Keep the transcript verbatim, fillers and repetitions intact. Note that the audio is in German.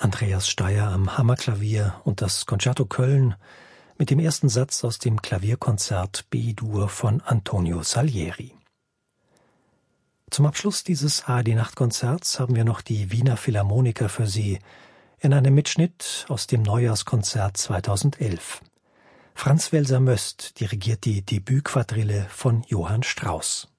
Andreas Steyer am Hammerklavier und das Concerto Köln mit dem ersten Satz aus dem Klavierkonzert B-Dur von Antonio Salieri. Zum Abschluss dieses A R D-Nachtkonzerts haben wir noch die Wiener Philharmoniker für Sie in einem Mitschnitt aus dem Neujahrskonzert zweitausendelf. Franz Welser-Möst dirigiert die Debütquadrille von Johann Strauss.